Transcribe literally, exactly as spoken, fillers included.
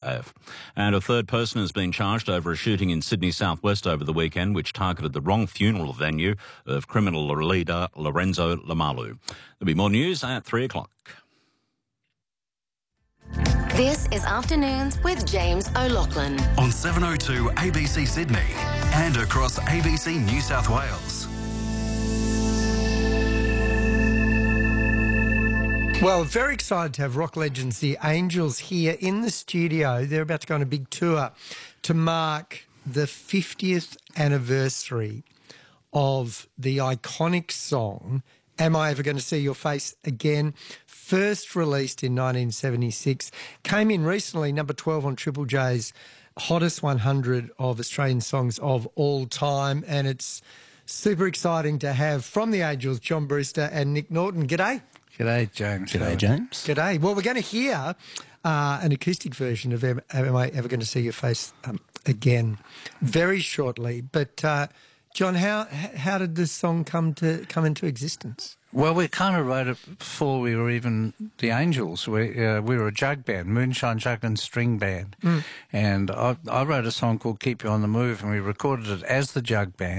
have. And a third person has been charged over a shooting in Sydney southwest over the weekend, which targeted the wrong funeral venue of criminal leader Lorenzo Lamalu. There'll be more news at three o'clock. This is Afternoons with James O'Loughlin on seven oh two A B C Sydney and across A B C New South Wales. Well, very excited to have rock legends, the Angels, here in the studio. They're about to go on a big tour to mark the fiftieth anniversary of the iconic song, Am I Ever Going to See Your Face Again? First released in nineteen seventy-six, came in recently, number twelve on Triple J's hottest one hundred of Australian songs of all time, and it's super exciting to have from the Angels, John Brewster and Nick Norton. G'day. G'day, James. G'day, James. G'day. Well, we're going to hear uh, an acoustic version of Am, Am I Ever Going to See Your Face um, Again very shortly. But, uh, John, how how did this song come to come into existence? Well, we kind of wrote it before we were even the Angels. We uh, we were a jug band, Moonshine Jug and String Band. Mm. And I, I wrote a song called Keep You on the Move, and we recorded it as the jug band.